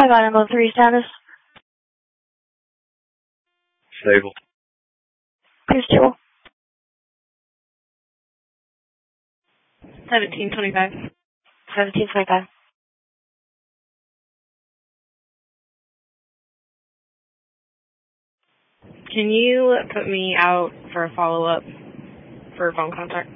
Idaho 3 status. Stable. Clear stable. 1725. 1725. Can you put me out for a follow-up for phone contact?